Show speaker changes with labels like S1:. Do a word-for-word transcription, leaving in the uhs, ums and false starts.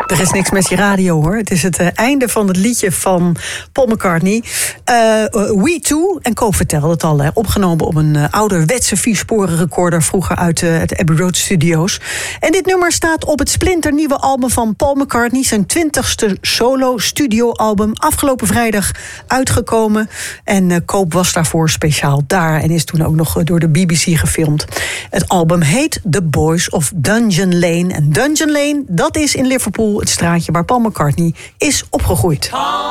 S1: Er is niks met je radio, hoor. Het is het uh, einde van het liedje van Paul McCartney. Uh, We Too, en Koop vertelde het al, hè, opgenomen op een uh, ouderwetse viersporen recorder, vroeger uit uh, het Abbey Road Studios. En dit nummer staat op het splinternieuwe album van Paul McCartney, zijn twintigste solo studioalbum, afgelopen vrijdag uitgekomen. En uh, Koop was daarvoor speciaal daar en is toen ook nog uh, door de B B C gefilmd. Het album heet The Boys of Dungeon Lane. En Dungeon Lane, dat is in Liverpool het straatje waar Paul McCartney is opgegroeid.